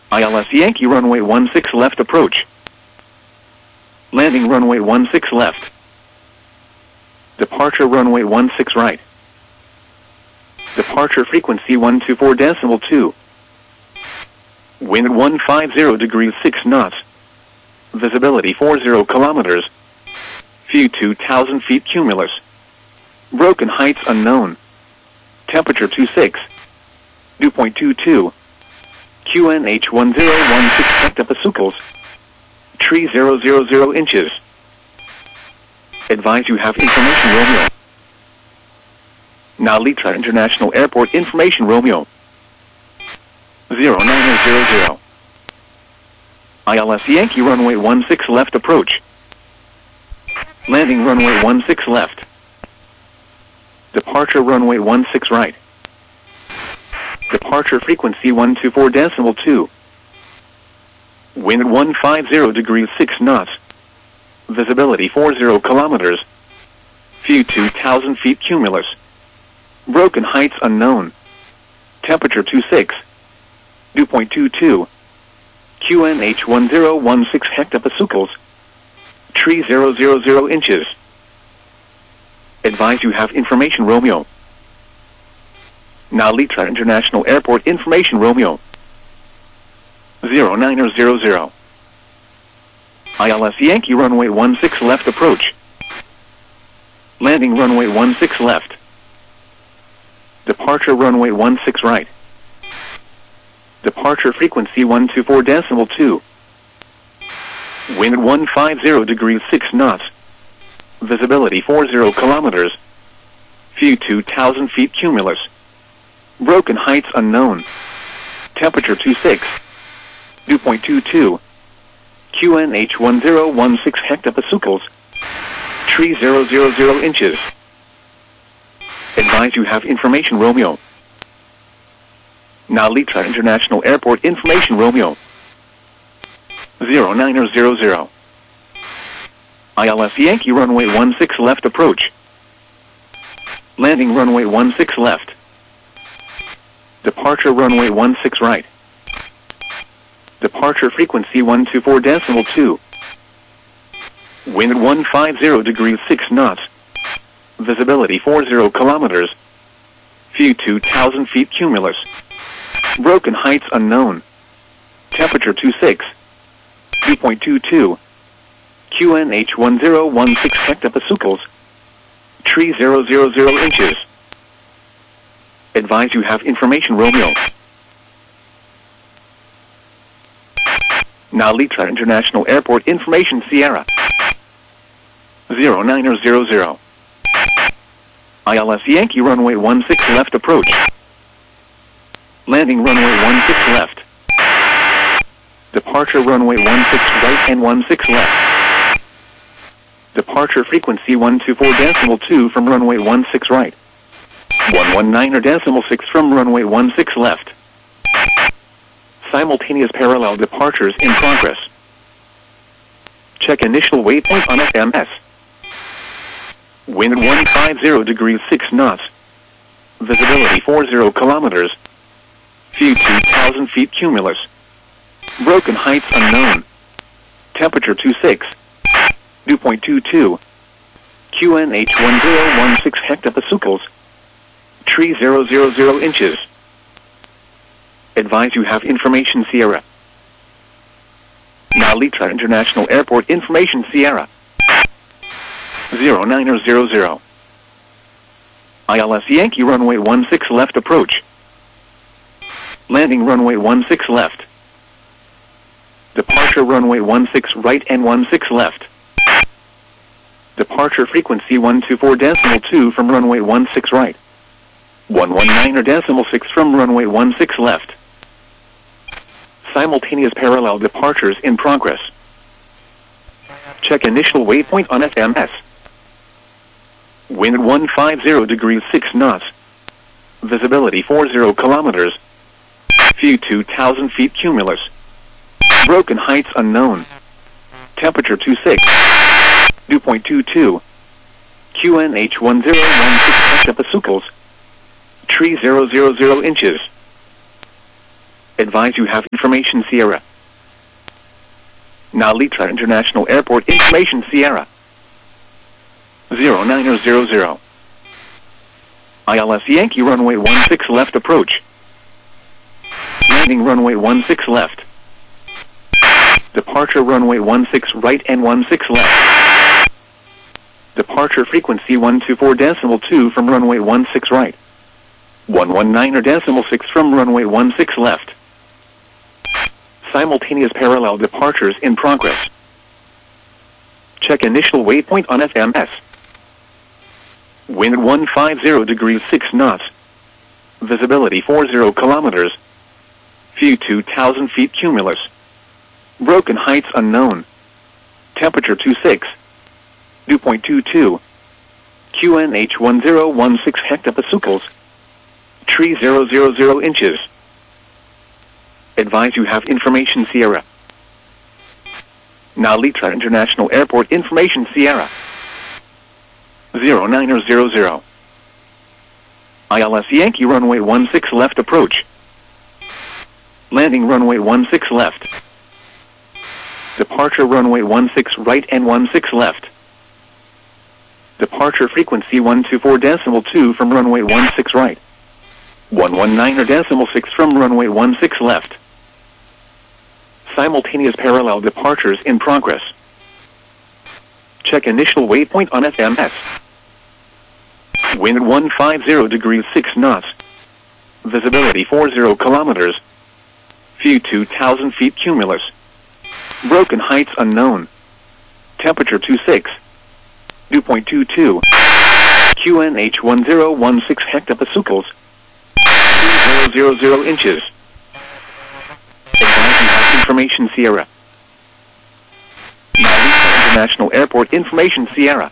ILS Yankee runway 16 left approach. Landing runway 16 left. Departure runway 16 right. Departure frequency 124.2. Wind 150 degrees 6 knots. Visibility 40 kilometers. View 2,000 feet cumulus. Broken heights unknown. Temperature 26. Dew point 22. QNH 1016 hectopascals. Tree 000 inches. Advise you have information Romeo. Nalita International Airport information Romeo. 0900. ILS Yankee runway 16 left approach. Landing runway 16 left. Departure runway 16 right. Departure frequency 124.2. Wind 150 degrees 6 knots. Visibility 40 kilometers. View 2,000 feet cumulus. Broken heights unknown. Temperature 26. Dew point 22. QNH 1016 hectopascals. Tree 000 inches. Advise you have information Romeo. Nalita International Airport information Romeo. 0900. ILS Yankee runway 16 left approach. Landing runway 16 left. Departure runway 16 right. Departure frequency 124.2. Wind 150 degrees 6 knots. Visibility 40 kilometers. View 2,000 feet cumulus. Broken heights unknown. Temperature 26. Dew point 22. QNH 1016 hectopascals. Tree 000 inches. Advise you have information Romeo. Nalita International Airport information Romeo. 0900. ILS Yankee runway 16 left approach. Landing runway 16 left. Departure runway 16 right. Departure frequency 124.2. Wind 150 degrees 6 knots. Visibility 40 kilometers. View 2,000 feet cumulus. Broken heights unknown. Temperature 26. Dew point 22. QNH 1016 hectopascals. Tree 000 inches. Advise you have information Romeo. Nalita International Airport information Sierra. 0900. ILS Yankee runway 16 left approach. Landing runway 16 left. Departure runway 16 right and 16 left. Departure frequency 124.2 from runway 16 right. 119.6 from runway 16 left. Simultaneous parallel departures in progress. Check initial waypoint on FMS. Wind 150 degrees 6 knots. Visibility 40 kilometers. View 2,000 feet cumulus. Broken heights unknown. Temperature 26. Dew point 22. QNH 1016 hectopascals. Tree 000 inches. Advise you have information Sierra. Nalita International Airport information Sierra. 0900. ILS Yankee runway 16 left approach. Landing runway 16 left. Departure runway 16 right and 16 left. Departure frequency 124.2 from runway 16 right. 119.6 from runway 16 left. Simultaneous parallel departures in progress. Check initial waypoint on FMS. Wind 150 degrees 6 knots. Visibility 40 kilometers. View 2,000 feet cumulus. Broken heights unknown. Temperature 26. Dew point 22. QNH 1016 hectopascals. Tree 000 inches. Advise you have information Sierra. Nalitra International Airport information Sierra. 0900. ILS Yankee runway 16 left approach. Landing runway 16 left. Departure runway 16 right and 16 left. Departure frequency 124.2 from runway 16 right. 119.6 from runway 16 left. Simultaneous parallel departures in progress. Check initial waypoint on FMS. Wind 150 degrees 6 knots. Visibility 40 kilometers. View 2,000 feet cumulus. Broken heights unknown. Temperature 26. Dew point 22. QNH 1016 hectopascals. Tree 000 inches. Advise you have information Sierra. Nalitra International Airport information Sierra. 0900. ILS Yankee runway 16 left approach. Landing runway 16 left. Departure runway 16 right and 16 left. Departure frequency 124.2 from runway 16 right. 119.6 from runway 16 left. Simultaneous parallel departures in progress. Check initial waypoint on FMS. Wind 150 degrees 6 knots. Visibility 40 kilometers. View 2,000 feet cumulus. Broken heights unknown. Temperature 26. Dew point 22. QNH 1016 hectopascals. 000 inches. Advise you have information Sierra. Nalitra International Airport information Sierra.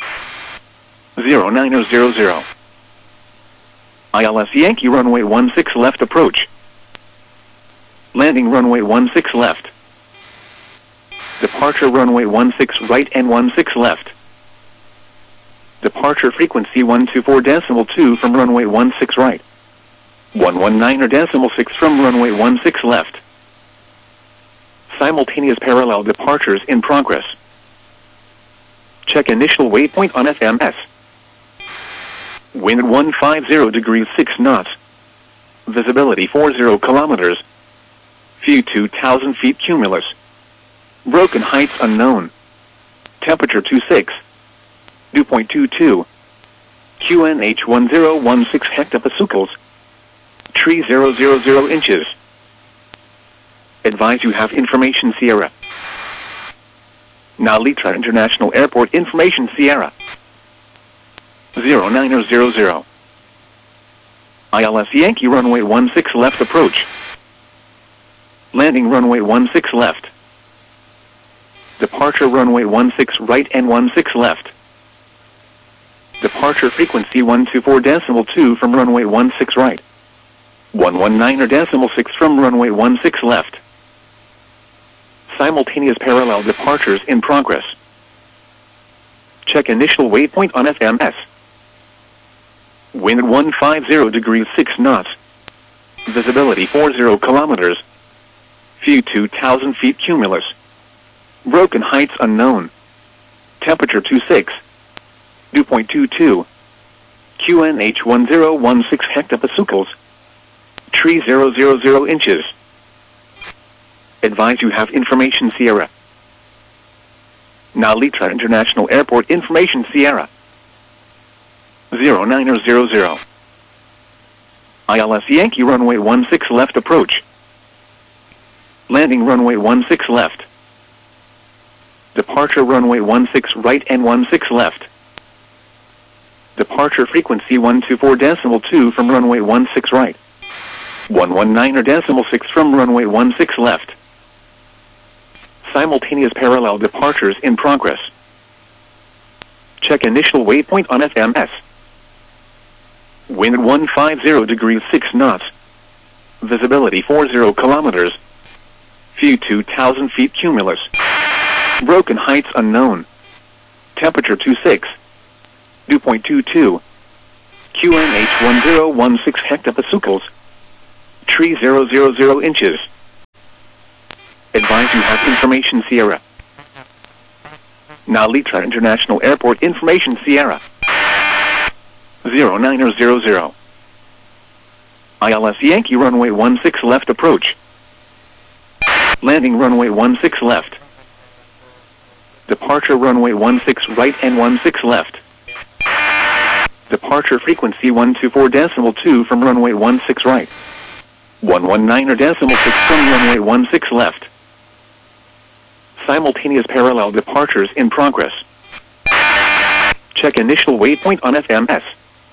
0900. ILS Yankee runway 16 left approach. Landing runway 16 left. Departure runway 16 right and 16 left. Departure frequency 124.2 from runway 16 right. 119.6 from runway 16 left. Simultaneous parallel departures in progress. Check initial waypoint on FMS. Wind 150 degrees 6 knots. Visibility 40 kilometers. View 2,000 feet cumulus. Broken heights unknown. Temperature 26. Dew point 22. QNH 1016 hectopascals. Tree 000 inches. Advise you have information Sierra. Nalitra International Airport information Sierra. 0900. ILS Yankee runway 16 left approach. Landing runway 16 left. Departure runway 16 right and 16 left. Departure frequency 124.2 from runway 16 right. 119.6 from runway 16 left. Simultaneous parallel departures in progress. Check initial waypoint on FMS. Wind 150 degrees 6 knots. Visibility 40 kilometers. View 2,000 feet cumulus. Broken heights unknown. Temperature 26. Dew point 22. QNH 1016 hectopascals. Tree 000 inches. Advise you have information Sierra. Nalitra International Airport information Sierra. 0900. ILS Yankee runway 16 left approach. Landing runway 16 left. Departure runway 16 right and 16 left. Departure frequency 124.2 from runway 16 right. 119.6 from runway 16 left. Simultaneous parallel departures in progress. Check initial waypoint on FMS. Wind 150 degrees 6 knots. Visibility 40 kilometers. View 2,000 feet cumulus. Broken heights unknown. Temperature 26. Dew point 22. QNH 1016 hectopascals. Tree 000 inches. Advise you have information Sierra. Nalitra International Airport information Sierra. 0900. ILS Yankee runway 16 left approach. Landing runway 16 left. Departure runway 16 right and 16 left. Departure frequency 124.2 from runway 16 right. 119.6 from runway 16 left. Simultaneous parallel departures in progress. Check initial waypoint on FMS.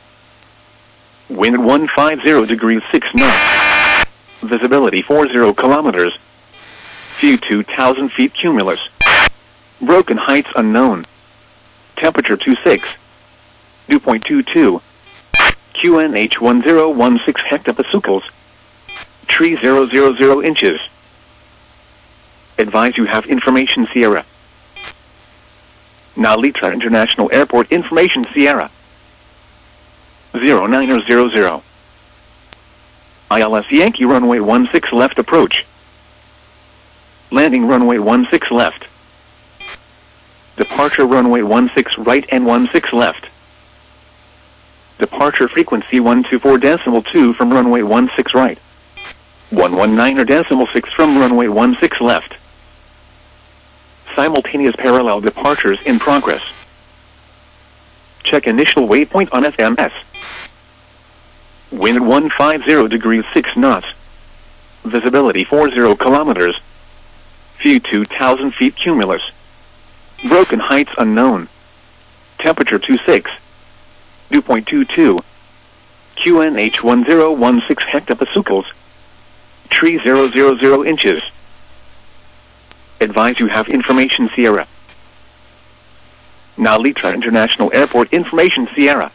Wind 150 degrees 6 knots. Visibility 40 kilometers. View 2,000 feet cumulus. Broken heights unknown. Temperature 26. Dew point 22. QNH 1016 hectopascals. Tree 000 inches. Advise you have information Sierra. Nalitra International Airport information Sierra. 0900. ILS Yankee runway 16 left approach. Landing runway 16 left. Departure runway 16 right and 16 left. Departure frequency 124.2 from runway 16 right. 119.6 from runway 16 left. Simultaneous parallel departures in progress. Check initial waypoint on FMS. Wind 150 degrees 6 knots. Visibility 40 kilometers. View 2,000 feet cumulus. Broken heights unknown. Temperature 26. Dew point 22. QNH 1016 hectopascals. Tree 000 inches. Advise you have information Sierra. Nalitra International Airport information Sierra.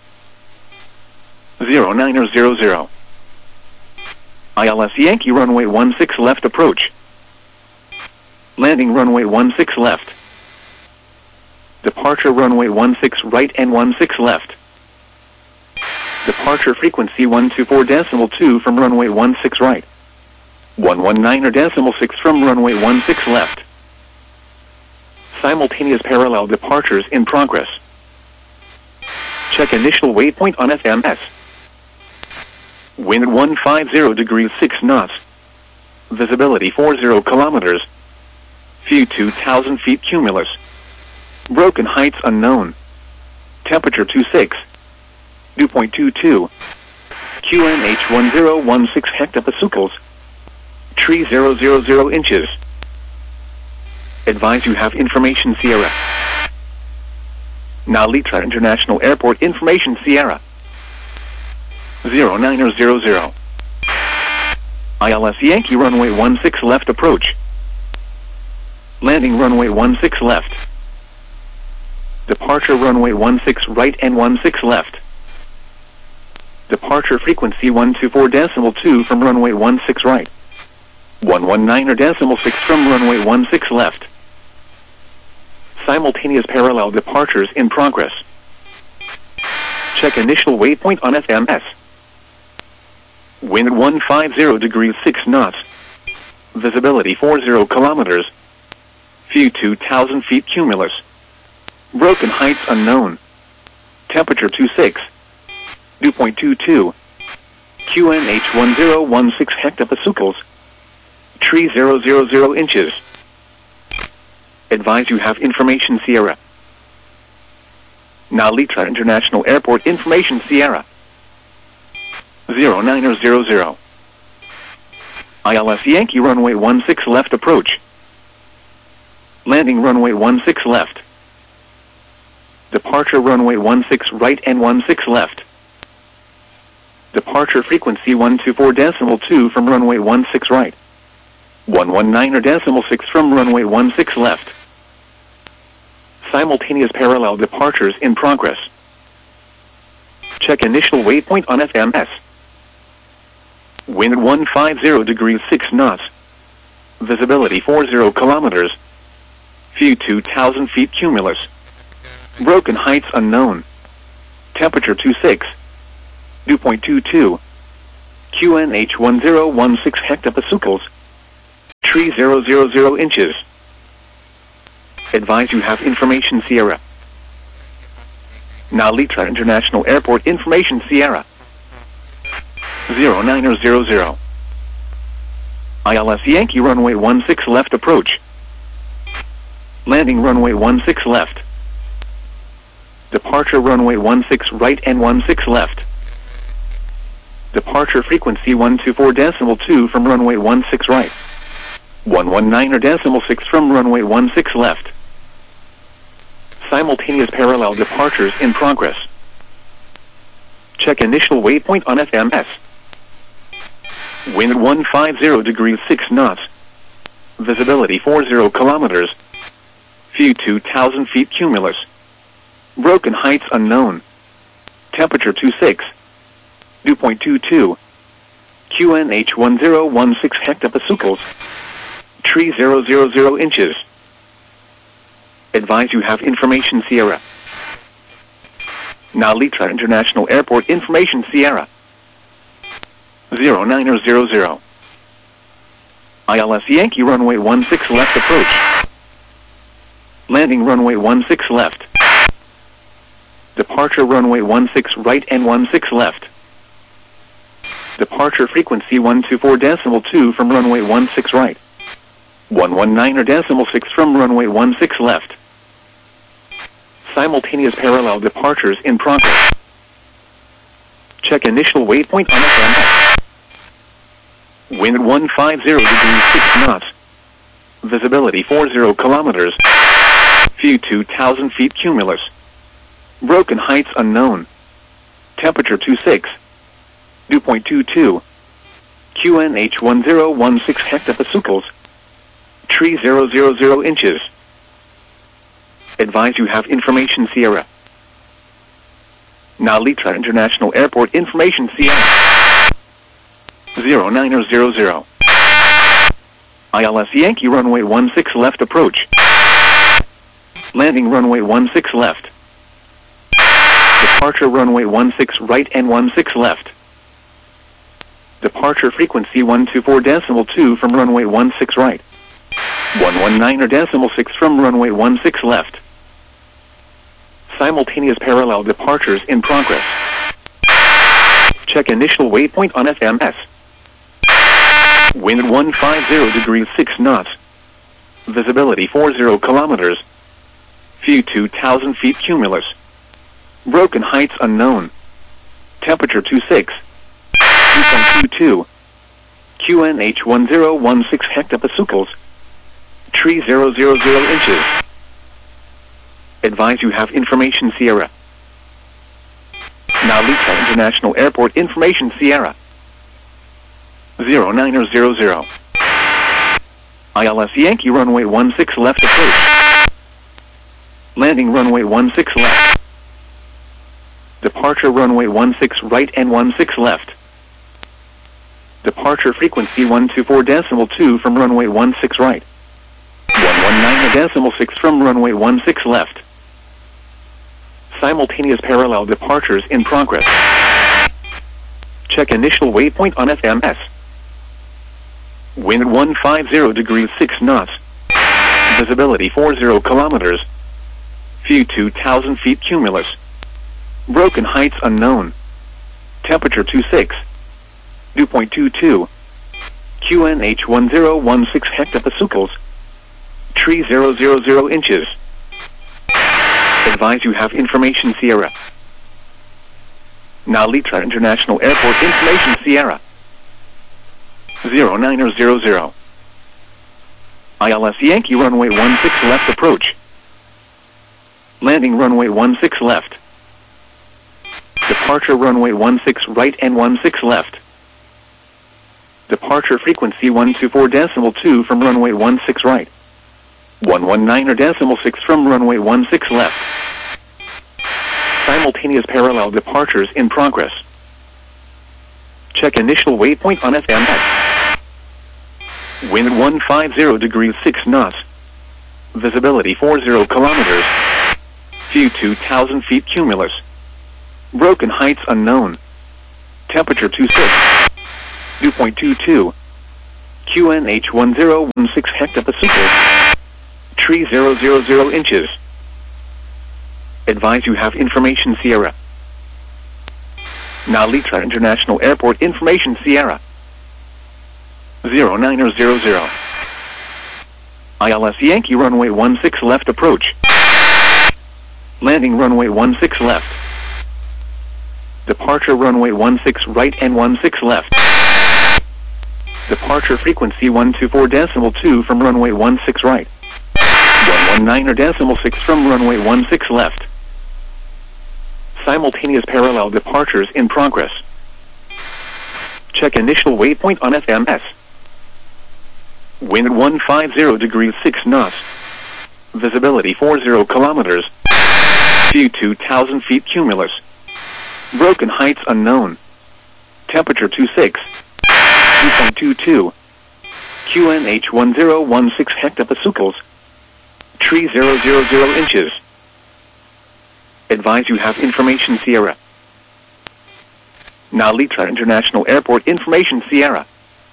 0900. ILS Yankee runway 16 left approach. Landing runway 16 left. Departure runway 16 right and 16 left. Departure frequency 124.2 from runway 16 right. 119.6 from runway 16 left. Simultaneous parallel departures in progress. Check initial waypoint on FMS. Wind 150 degrees 6 knots. Visibility 40 kilometers. View 2,000 feet cumulus. Broken heights unknown. Temperature 26. Dew point 22. QNH 1016 hectopascals. Tree 000 inches. Advise you have information Sierra. Nalitra International Airport information Sierra. 0900. ILS Yankee runway 16 left approach. Landing runway 16 left. Departure runway 16 right and 16 left. Departure frequency 124.2 from runway 16 right. 119.6 from runway 16 left. Simultaneous parallel departures in progress. Check initial waypoint on FMS. Wind 150 degrees 6 knots. Visibility 40 kilometers. View 2,000 feet cumulus. Broken heights unknown. Temperature 26. Dew point 22. QNH 1016 hectopascals. Tree 000 inches. Advise you have information Sierra. Nalitra International Airport information Sierra. 0900. ILS Yankee runway 16 left approach. Landing runway 16 left. Departure runway 16 right and 16 left. Departure frequency 124.2 from runway 16 right. 119.6 from runway 16 left. Simultaneous parallel departures in progress. Check initial waypoint on FMS. Wind 150 degrees 6 knots. Visibility 40 kilometers. View 2,000 feet cumulus. Broken heights unknown. Temperature 26. Dew point 22. QNH 1016 hectopascals. Tree 000 inches. Advise you have information Sierra. Nalitra International Airport information Sierra. 0900. ILS Yankee runway 16 left approach. Landing runway 16 left. Departure runway 16 right and 16 left. Departure frequency 124.2 from runway 16 right. 119.6 from runway 16 left. Simultaneous parallel departures in progress. Check initial waypoint on FMS. Wind 150 degrees 6 knots. Visibility 40 kilometers. View 2,000 feet cumulus. Broken heights unknown. Temperature 26. Dew point 22. QNH 1016 hectopascals. Tree 000 inches. Advise you have information Sierra. Nalitra International Airport information Sierra. 0900. ILS Yankee runway 16 left approach. Landing runway 16 left. Departure runway 16 right and 16 left. Departure frequency 124.2 from runway 16 right. 119.6 from runway 16 left. Simultaneous parallel departures in progress. Check initial waypoint on FMS. Wind 150 degrees 6 knots. Visibility 40 kilometers. View 2,000 feet cumulus. Broken heights unknown. Temperature 26. Dew point 22. QNH 1016 hectopascals. Tree 000 inches. Advise you have information Sierra. Nalitra International Airport information Sierra. 0900. ILS Yankee runway 16 left approach. Landing runway 16 left. Departure runway 16 right and 16 left. Departure frequency 124.2 from runway 16 right. 119.6 from runway 16 left. Simultaneous parallel departures in progress. Check initial waypoint on FMS. Wind 150 degrees 6 knots. Visibility 40 kilometers. View 2,000 feet cumulus. Broken heights unknown. Temperature 26. Dew point 22. QNH 1016 hectopascals. Tree 000 inches. Advise you have information Sierra. Nalitra International Airport information Sierra. 0900. ILS Yankee runway 16 left approach. Landing runway 16 left. Departure runway 16 right and 16 left. Departure frequency 124.2 from runway 16 right. 119.6 from runway 16 left. Simultaneous parallel departures in progress. Check initial waypoint on FMS. Wind 150 degrees 6 knots. Visibility 40 kilometers. View 2,000 feet cumulus. Broken heights unknown. Temperature 26. Dew point 22. QNH 1016 hectopascals. Tree 000 inches. Advise you have information Sierra. Nalitra International Airport information Sierra. 0900. ILS Yankee runway 16 left approach. Landing runway 16 left. Departure runway 16 right and 16 left. Departure frequency 124.2 from runway 16 right. 119.6 from runway 16 left. Simultaneous parallel departures in progress. Check initial waypoint on FMS. Wind 150 degrees 6 knots. Visibility 40 kilometers. View 2,000 feet cumulus. Broken heights unknown. Temperature 26. Dew point 22. QNH 1016 hectopascals. Tree 000 inches. Advise you have information Sierra. Nalitra International Airport information Sierra. 0900. ILS Yankee runway 16 left approach. Landing runway 16 left. Departure runway 16 right and 16 left. Departure frequency 124.2 from runway 16 right. 119.6 from runway 16 left. Simultaneous parallel departures in progress. Check initial waypoint on FMS. Wind 150 degrees 6 knots. Visibility 40 kilometers. View 2,000 feet cumulus. Broken heights unknown. Temperature 26. 2.22. QNH 1016 hectopascals. Tree 000 inches. Advise you have information Sierra. Nalitra International Airport information Sierra.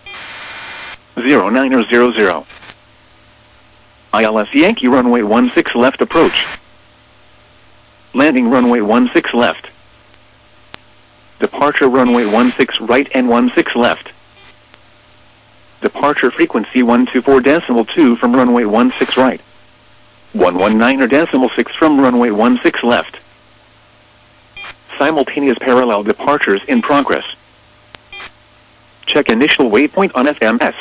0900. ILS Yankee runway 16 left approach. Landing runway 16 left. Departure runway 16 right and 16 left. Departure frequency 124.2 from runway 16 right. 119.6 from runway 16 left. Simultaneous parallel departures in progress. Check initial waypoint on FMS.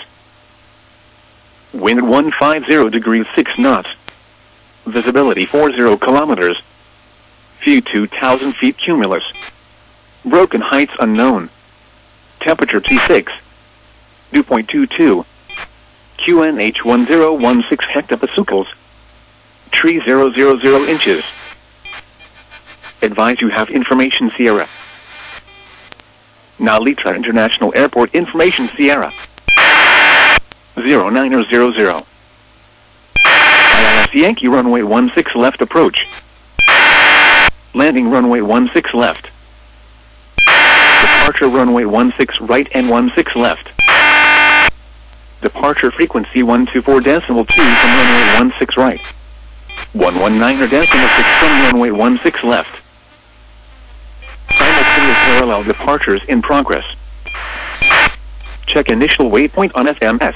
Wind 150 degrees 6 knots. Visibility 40 kilometers. View 2,000 feet cumulus. Broken heights unknown. Temperature T6. 2.22. QNH 1016 hectopascals. Tree 000 inches. Advise you have information Sierra. Nalitra International Airport information Sierra. 0900. ILS Yankee runway 16 left approach. Landing runway 16 left. Departure runway 16 right and 16 left. Departure frequency 124.2 from runway 16 right. 119.6 from runway 16 left. Simultaneous parallel departures in progress. Check initial waypoint on FMS.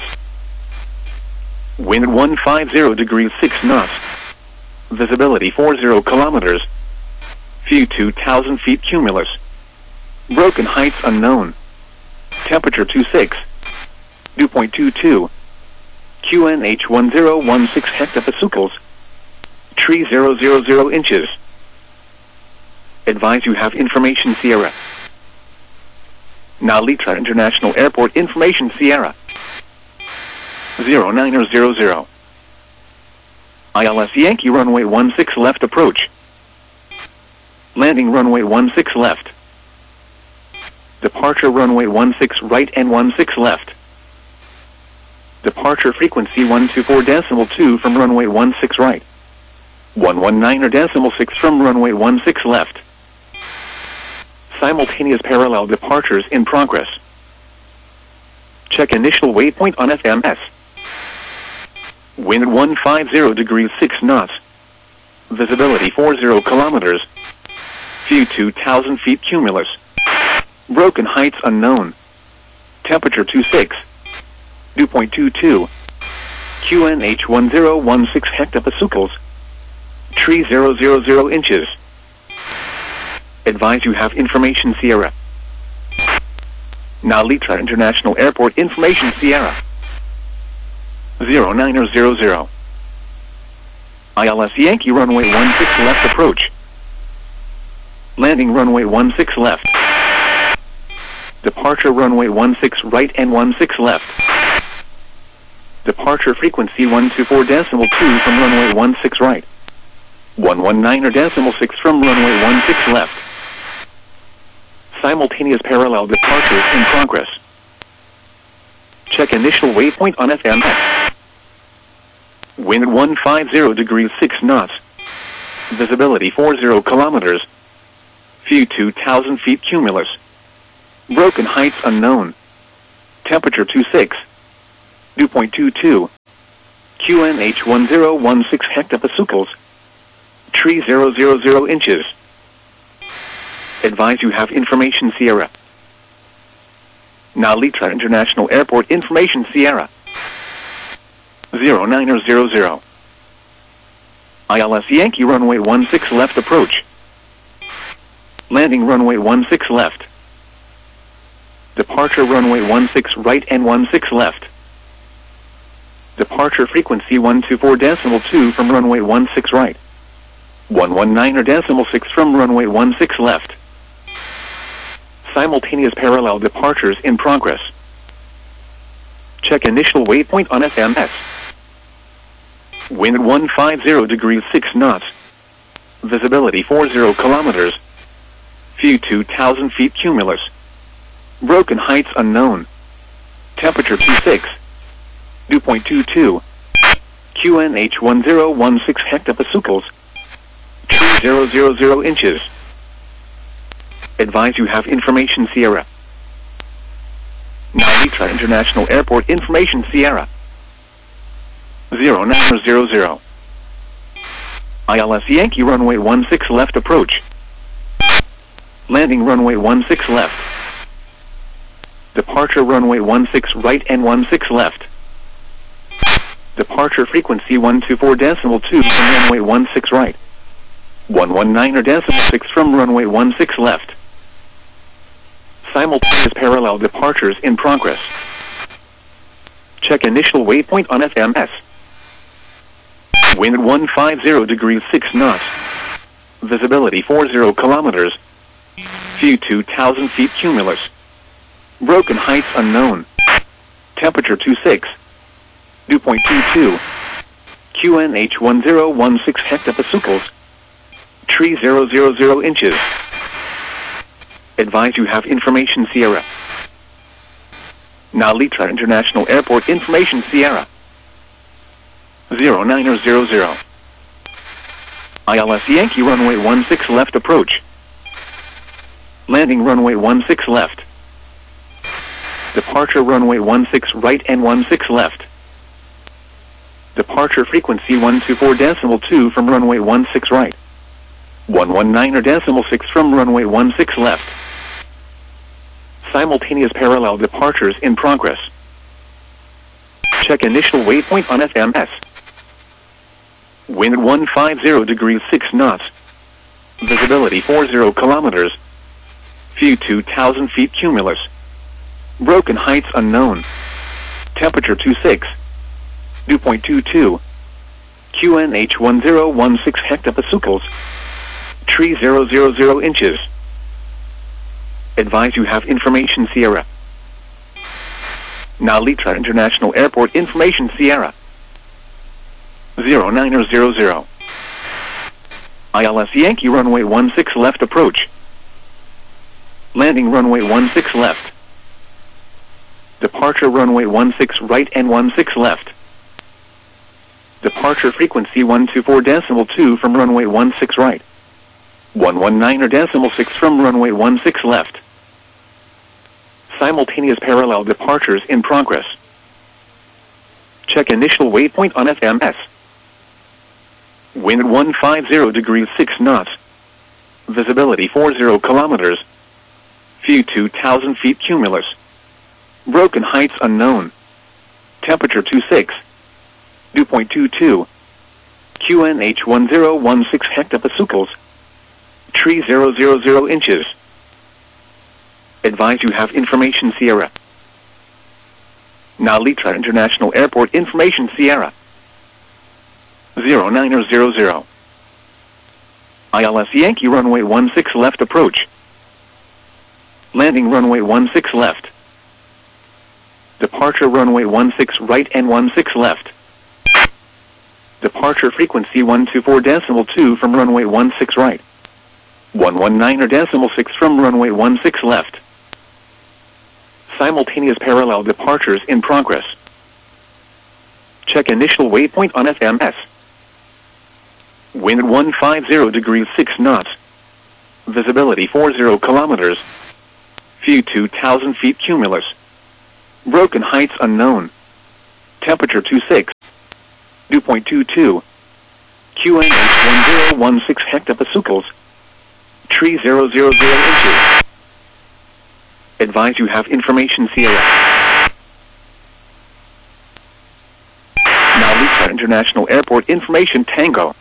Wind 150 degrees 6 knots. Visibility 40 kilometers. View 2,000 feet cumulus. Broken heights unknown. Temperature 26. 2.22. QNH 1016 hectopascals. Tree 000 inches. Advise you have information Sierra. Nalitra International Airport information Sierra. 0900. ILS Yankee runway 16 left approach. Landing runway 16 left. Departure runway 16 right and 16 left. Departure frequency 124.2 from runway 16 right. 119.6 from runway 16 left. Simultaneous parallel departures in progress. Check initial waypoint on FMS. Wind 150 degrees 6 knots. Visibility 40 kilometers. View 2,000 feet cumulus. Broken heights unknown. Temperature 26. 2.22. QNH 1016 hectopascals. Tree 000 inches. Advise you have information Sierra. Nalitra International Airport information Sierra. 0900. ILS Yankee runway 16 left approach. Landing runway 16 left. Departure runway 16 right and 16 left. Departure frequency 124.2 from runway 16 right. 119.6 from runway 16 left. Simultaneous parallel departures in progress. Check initial waypoint on FMS. Wind 150 degrees 6 knots. Visibility 40 kilometers. View 2,000 feet cumulus. Broken heights unknown. Temperature 26. Dew point 22. QNH 1016 hectopascals. Tree 000 inches. Advise you have information Sierra. Nalitra International Airport information Sierra. 0900. ILS Yankee runway 16 left approach. Landing runway 16 left. Departure runway 16 right and 16 left. Departure frequency 124.2 from runway 16 right. 119.6 from runway 16 left. Simultaneous parallel departures in progress. Check initial waypoint on FMS. Wind 150 degrees 6 knots. Visibility 40 kilometers. View 2,000 feet cumulus. Broken heights unknown. Temperature 26. Dew point 22. QNH 1016 hectopascals. Tree 000 inches. Advise you have information Sierra. Nalitra International Airport information Sierra. 0900. ILS Yankee runway 16 left approach. Landing runway 16 left. Departure runway 16 right and 16 left. Departure frequency 124.2 from runway 16 right. 119.6 from runway 16 left. Simultaneous parallel departures in progress. Check initial waypoint on FMS. Wind 150 degrees 6 knots. Visibility 40 kilometers. View 2,000 feet cumulus. Broken heights unknown. Temperature 26. Dew point 22. QNH 1016 hectopascals. Tree 000 inches. Advise you have information Sierra. Nalitra International Airport information Sierra. 0900. ILS Yankee runway 16 left approach. Landing runway 16 left. Departure runway 16 right and 16 left. Departure frequency 124.2 from runway 16 right. 119.6 from runway 16 left. Simultaneous parallel departures in progress. Check initial waypoint on FMS. Wind 150 degrees 6 knots. Visibility 40 kilometers. View 2,000 feet cumulus. Broken heights unknown. Temperature 26. Dew point 22. QNH 1016 hectopascals. Tree 000 inches. Advise you have information Sierra. Nalitra International Airport information Sierra. 0900. ILS Yankee runway 16 left approach. Landing runway 16 left. Departure runway 16 right and 16 left. Departure frequency 124.2 from runway 16 right. 119.6 from runway 16 left. Simultaneous parallel departures in progress. Check initial waypoint on FMS. Wind 150 degrees 6 knots. Visibility 40 kilometers. View 2,000 feet cumulus. Broken heights unknown. Temperature 26. Dew point 22. QNH 1016 hectopascals. Tree 000 inches. Advise you have information Sierra. Nalitra International Airport information Sierra. 0900. ILS Yankee runway 16 left approach. Landing runway 16 left. Departure runway 16 right and 16 left. Departure frequency 124.2 from runway 16 right. 119.6 from runway 16 left. Simultaneous parallel departures in progress. Check initial waypoint on FMS. Wind 150 degrees 6 knots. Visibility 40 kilometers. View 2,000 feet cumulus. Broken heights unknown. Temperature 26. Dew point 22. QNH 1016 hectopascals. Tree 000 inches. Advise you have information CAF. Now Lisa International Airport information Tango.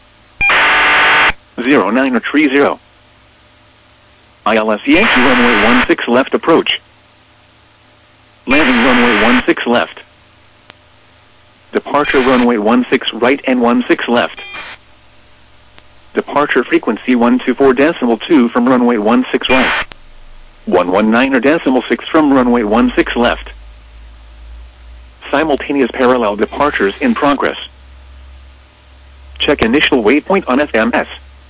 0930. ILS Yankee runway 16 left approach. Landing runway 16 left. Departure runway 16 right and 16 left. Departure frequency 124.2 from runway 16 right. 119.6 from runway 16 left. Simultaneous parallel departures in progress. Check initial waypoint on FMS.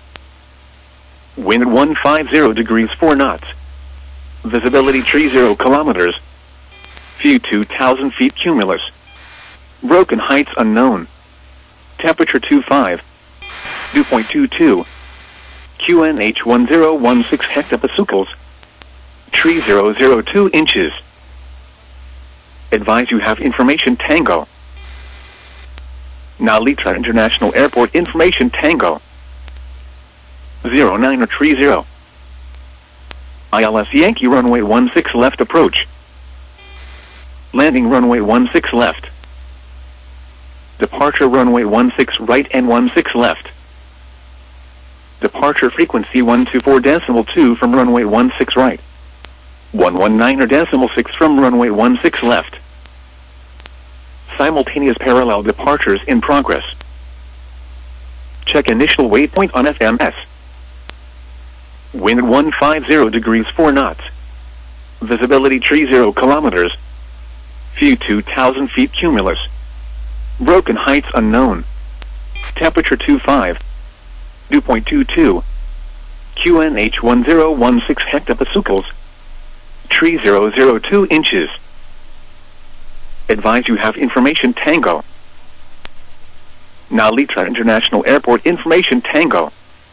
Wind 150 degrees 4 knots. Visibility 30 kilometers. View 2,000 feet cumulus. Broken heights unknown. Temperature 25. Dew point 22. QNH 1016 hectopascals. Tree 002 inches. Advise you have information Tango. Now Litra International Airport information Tango. 0930. ILS Yankee runway 16 left approach. Landing runway 16 left. Departure runway 16 right and 16 left. Departure frequency 124.2 from runway 16 right. 119.6 from runway 16 left. Simultaneous parallel departures in progress. Check initial waypoint on FMS. Wind 150 degrees 4 knots. Visibility 30 kilometers. View 2,000 feet cumulus. Broken heights unknown. Temperature 25. Dew point 22. QNH 1016 hectopascals. Tree 002 inches. Advise you have information Tango. Now Litra International Airport information Tango.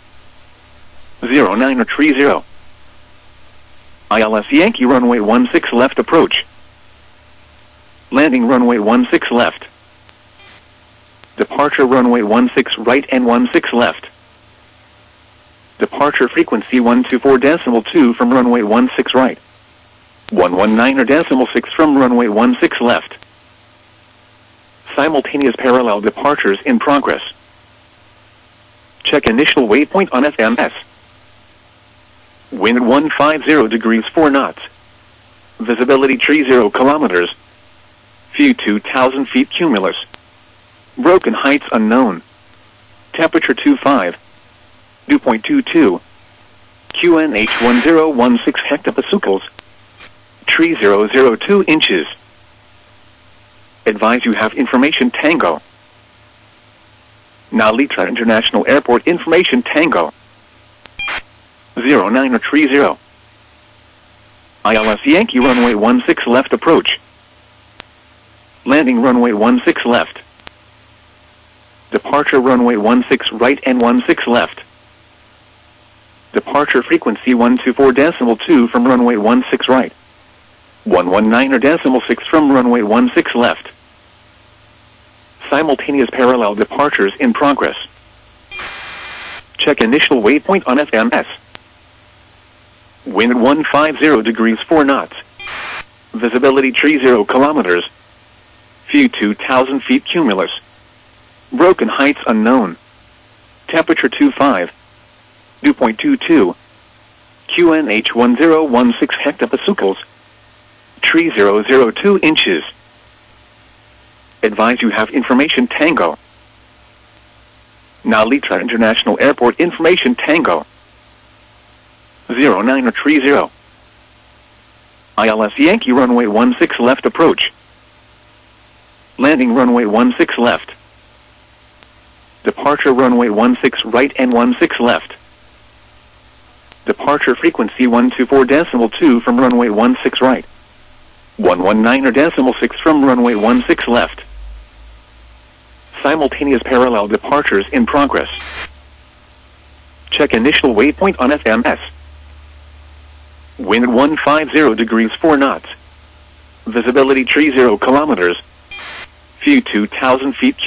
0930. ILS Yankee runway 16 left approach. Landing runway 16 left. Departure runway 16 right and 16 left. Departure frequency 124.2 from runway 16 right. 119.6 from runway 16 left. Simultaneous parallel departures in progress. Check initial waypoint on FMS. Wind 150 degrees 4 knots. Visibility 30 kilometers. View 2,000 feet cumulus. Broken heights unknown. Temperature 25. Dew point 22. QNH 1016 hectopascals. Tree 002 inches. Advise you have information Tango. Now Litra International Airport information Tango. 0930. ILS Yankee runway 16 left approach. Landing runway 16 left. Departure runway 16 right and 16 left. Departure frequency 124.2 from runway 16 right. 119.6 from runway 16 left. Simultaneous parallel departures in progress. Check initial waypoint on FMS. Wind 150 degrees 4 knots. Visibility 30 kilometers. View 2,000 feet cumulus. Broken heights unknown. Temperature 25. Dew point 22. QNH 1016 hectopascals. Tree 002 inches. Advise you have information Tango. Now Litra International Airport information Tango. 0930. ILS Yankee runway 16 left approach. Landing runway 16 left. Departure runway 16 right and 16 left. Departure frequency 124.2 from runway 16 right. 119.6 from runway 16 left. Simultaneous parallel departures in progress. Check initial waypoint on FMS. Wind 150 degrees 4 knots. Visibility 30 kilometers. View 2,000 feet